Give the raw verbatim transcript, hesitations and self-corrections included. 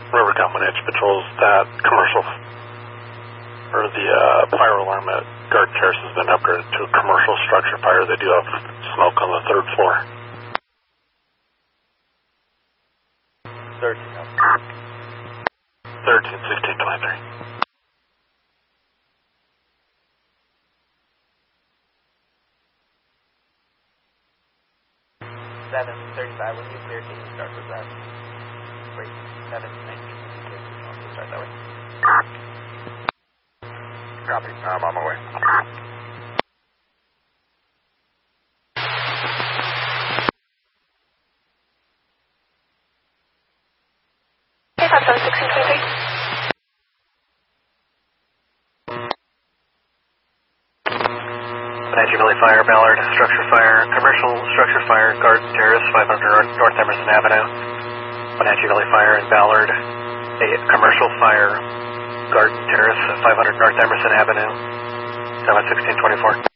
River Comanche patrols that commercial, or the uh, fire alarm at Garden Terrace has been upgraded to a commercial structure fire. They do have smoke on the third floor. thirteen. thirteen, sixteen, twenty-three. seven thirty-five, when you clear, can you start with that? Wait, seven nineteen, when you clear, can you start that way? Copy, I'm on my way. Hey, five seven sixteen twenty-three. Wenatchee Valley Fire, Ballard, structure fire, commercial structure fire, Garden Terrace, five hundred North Emerson Avenue. Wenatchee Valley Fire and Ballard, a commercial fire, Garden Terrace, five hundred North Emerson Avenue, seven sixteen twenty-four.